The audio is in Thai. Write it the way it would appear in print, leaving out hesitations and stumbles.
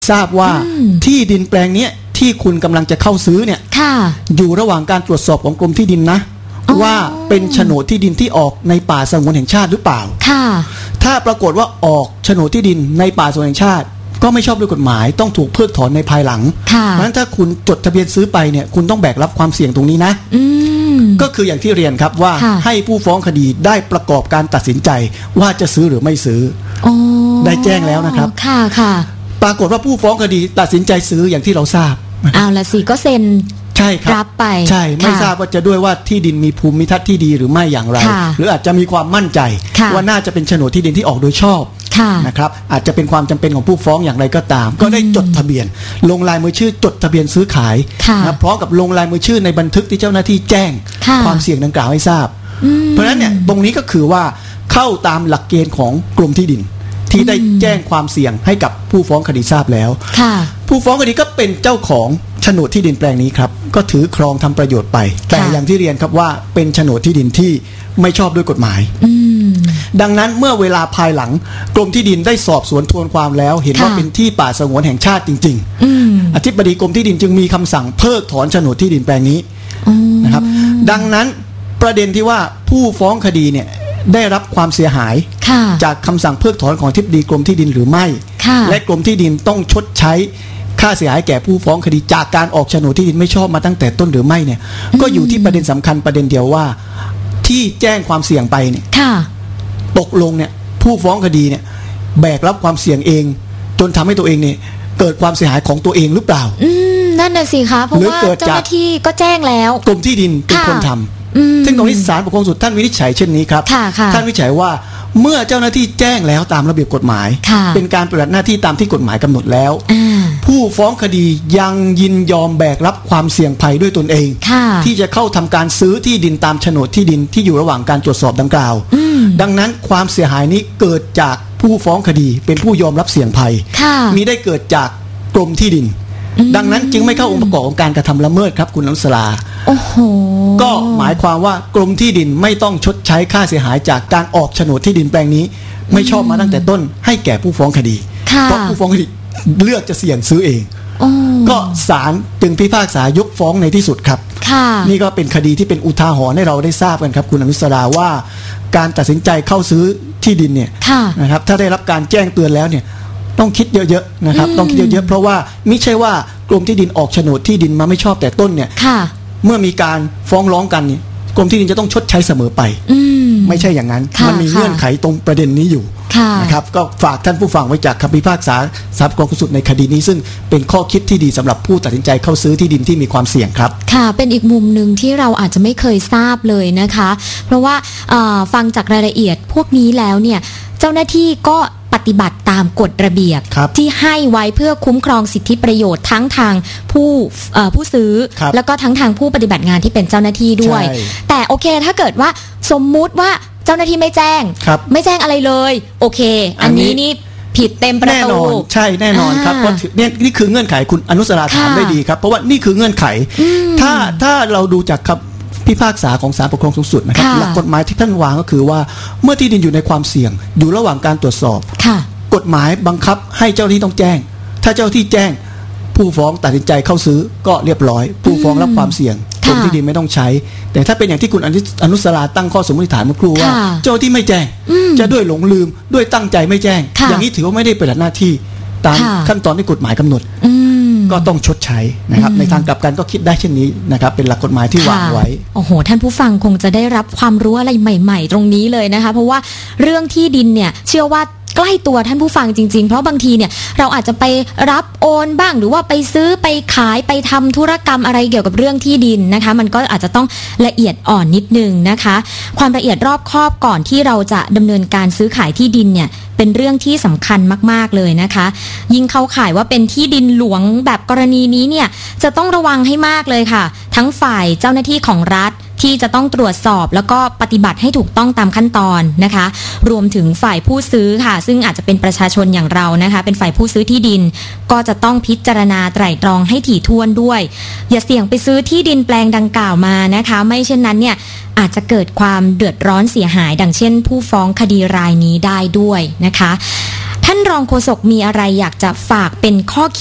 ทราบว่าที่ดินแปลงนี้ที่คุณกำลังจะเข้าซื้อเนี่ยอยู่ระหว่างการตรวจสอบของกรมที่ดินนะว่าเป็นโฉนดที่ดินที่ออกในป่าสงวนแห่งชาติหรือเปล่าถ้าปรากฏว่าออกโฉนดที่ดินในป่าสงวนแห่งชาติก็ไม่ชอบด้วยกฎหมายต้องถูกเพิกถอนในภายหลังเพราะฉะนั้นถ้าคุณจดทะเบียนซื้อไปเนี่ยคุณต้องแบกรับความเสี่ยงตรงนี้นะก็คืออย่างที่เรียนครับว่าให้ผู้ฟ้องคดีได้ประกอบการตัดสินใจว่าจะซื้อหรือไม่ซื้อได้แจ้งแล้วนะครับปรากฏว่าผู้ฟ้องคดีตัดสินใจซื้ออย่างที่เราทราบเอาละสิก็เซ็นใช่ครับรับไปใช่ไม่ทราบว่าจะด้วยว่าที่ดินมีภูมิทัศน์ที่ดีหรือไม่อย่างไรหรืออาจจะมีความมั่นใจว่าน่าจะเป็นโฉนดที่ดินที่ออกโดยชอบนะครับอาจจะเป็นความจำเป็นของผู้ฟ้องอย่างไรก็ตามก็ได้จดทะเบียนลงลายมือชื่อจดทะเบียนซื้อขายนะพร้อมกับลงลายมือชื่อในบันทึกที่เจ้าหน้าที่แจ้งความเสี่ยงดังกล่าวให้ทราบเพราะฉะนั้นเนี่ยตรงนี้ก็คือว่าเข้าตามหลักเกณฑ์ของกรมที่ดินที่ได้แจ้งความเสี่ยงให้กับผู้ฟ้องคดีทราบแล้วผู้ฟ้องคดีก็เป็นเจ้าของโฉนดที่ดินแปลงนี้ครับก็ถือครองทำประโยชน์ไปแต่อย่างที่เรียนครับว่าเป็นโฉนดที่ดินที่ไม่ชอบด้วยกฎหมายดังนั้นเมื่อเวลาภายหลังกรมที่ดินได้สอบสวนทวนความแล้วเห็นว่าเป็นที่ป่าสงวนแห่งชาติจริงๆอธิบดีกรมที่ดินจึงมีคำสั่งเพิกถอนโฉนดที่ดินแปลงนี้นะครับดังนั้นประเด็นที่ว่าผู้ฟ้องคดีเนี่ยได้รับความเสียหายจากคำสั่งเพิกถอนของอธิบดีกรมที่ดินหรือไม่และกรมที่ดินต้องชดใช้ค่าเสียหายแก่ผู้ฟ้องคดีจากการออกโฉนดที่ดินไม่ชอบมาตั้งแต่ต้นหรือไม่เนี่ยก็อยู่ที่ประเด็นสำคัญประเด็นเดียวว่าที่แจ้งความเสี่ยงไปเนี่ยตกลงเนี่ยผู้ฟ้องคดีเนี่ยแบกรับความเสี่ยงเองจนทำให้ตัวเองเนี่ยเกิดความเสียหายของตัวเองหรือเปล่านั่นน่ะสิคะเพราะว่าเจ้าหน้าที่ก็แจ้งแล้วกรมที่ดินเป็นคนทำซึ่งตรงนี้ศาลปกครองสูงสุดท่านวินิจฉัยเช่นนี้ครับท่านวินิจฉัยว่าเมื่อเจ้าหน้าที่แจ้งแล้วตามระเบียบกฎหมายเป็นการปฏิบัติหน้าที่ตามที่กฎหมายกำหนดแล้วผู้ฟ้องคดียังยินยอมแบกรับความเสี่ยงภัยด้วยตนเองที่จะเข้าทำการซื้อที่ดินตามโฉนดที่ดินที่อยู่ระหว่างการตรวจสอบดังกล่าวดังนั้นความเสียหายนี้เกิดจากผู้ฟ้องคดีเป็นผู้ยอมรับเสี่ยงภัยมิได้เกิดจากกรมที่ดินดังนั้นจึงไม่เข้าองค์ประกอบของการกระทำละเมิดครับคุณน้ำสลาก็หมายความว่ากรมที่ดินไม่ต้องชดใช้ค่าเสียหายจากการออกโฉนดที่ดินแปลงนี้ไม่ชอบมาตั้งแต่ต้นให้แก่ผู้ฟ้องคดีเพราะผู้ฟ้องคดีเลือกจะเสี่ยงซื้อเองก็ศาลจึงพิพากษายกฟ้องในที่สุดครับนี่ก็เป็นคดีที่เป็นอุทาหรณ์ให้เราได้ทราบกันครับคุณอนุสราว่าการตัดสินใจเข้าซื้อที่ดินเนี่ยนะครับถ้าได้รับการแจ้งเตือนแล้วเนี่ยต้องคิดเยอะๆนะครับต้องคิดเยอะๆเพราะว่าไม่ใช่ว่ากรมที่ดินออกโฉนดที่ดินมาไม่ชอบแต่ต้นเนี่ยเมื่อมีการฟ้องร้องกันเนี่ยกรมที่ดินจะต้องชดใช้เสมอไปไม่ใช่อย่างนั้นมันมีเงื่อนไขตรงประเด็นนี้อยู่นะครับก็ฝากท่านผู้ฟังไว้จากคำพิพากษาศาลปกครองสูงสุดในคดีนี้ซึ่งเป็นข้อคิดที่ดีสำหรับผู้ตัดสินใจเข้าซื้อที่ดินที่มีความเสี่ยงครับค่ะเป็นอีกมุมหนึ่งที่เราอาจจะไม่เคยทราบเลยนะคะเพราะว่าฟังจากรายละเอียดพวกนี้แล้วเนี่ยเจ้าหน้าที่ก็ปฏิบัติตามกฎระเบียบที่ให้ไว้เพื่อคุ้มครองสิทธิประโยชน์ทั้งทางผู้ซื้อแล้วก็ทั้งทางผู้ปฏิบัติงานที่เป็นเจ้าหน้าที่ด้วยแต่โอเคถ้าเกิดว่าสมมุติว่าเจ้าหน้าที่ไม่แจ้งอะไรเลยโอเคอันนี้นี่ผิดเต็มประตูใช่แน่นอนครับเพราะนี่คือเงื่อนไขคุณอนุสราถามได้ดีครับเพราะว่านี่คือเงื่อนไขถ้าเราดูจากคำพิพากษาของศาลปกครองสูงสุดนะครับหลักกฎหมายที่ท่านวางก็คือว่าเมื่อที่ดินอยู่ในความเสี่ยงอยู่ระหว่างการตรวจสอบกฎหมายบังคับให้เจ้าหน้าที่ต้องแจ้งถ้าเจ้าหน้าที่แจ้งผู้ฟ้องตัดสินใจเข้าซื้อก็เรียบร้อยผู้ฟ้องรับความเสี่ยงกรมที่ดินไม่ต้องใช้แต่ถ้าเป็นอย่างที่คุณอนุสราตั้งข้อสมมติฐานเมื่อครู่ว่าเจ้าที่ไม่แจ้งจะด้วยหลงลืมด้วยตั้งใจไม่แจ้งอย่างนี้ถือว่าไม่ได้ปฏิบัติหน้าที่ตามขั้นตอนที่กฎหมายกำหนดก็ต้องชดใช้นะครับในทางกลับกันก็คิดได้เช่นนี้นะครับเป็นหลักกฎหมายที่วางไว้โอ้โหท่านผู้ฟังคงจะได้รับความรู้อะไรใหม่ๆตรงนี้เลยนะคะเพราะว่าเรื่องที่ดินเนี่ยเชื่อว่าใกล้ตัวท่านผู้ฟังจริงๆเพราะบางทีเนี่ยเราอาจจะไปรับโอนบ้างหรือว่าไปซื้อไปขายไปทำธุรกรรมอะไรเกี่ยวกับเรื่องที่ดินนะคะมันก็อาจจะต้องละเอียดอ่อนนิดนึงนะคะความละเอียดรอบคอบก่อนที่เราจะดำเนินการซื้อขายที่ดินเนี่ยเป็นเรื่องที่สำคัญมากๆเลยนะคะยิ่งเข้าข่ายว่าเป็นที่ดินหลวงแบบกรณีนี้เนี่ยจะต้องระวังให้มากเลยค่ะทั้งฝ่ายเจ้าหน้าที่ของรัฐที่จะต้องตรวจสอบแล้วก็ปฏิบัติให้ถูกต้องตามขั้นตอนนะคะรวมถึงฝ่ายผู้ซื้อค่ะซึ่งอาจจะเป็นประชาชนอย่างเรานะคะเป็นฝ่ายผู้ซื้อที่ดินก็จะต้องพิจารณาไตร่ตรองให้ถี่ถ้วนด้วยอย่าเสี่ยงไปซื้อที่ดินแปลงดังกล่าวมานะคะไม่เช่นนั้นเนี่ยอาจจะเกิดความเดือดร้อนเสียหายดังเช่นผู้ฟ้องคดีรายนี้ได้ด้วยนะคะท่านรองโฆษกมีอะไรอยากจะฝากเป็นข้อ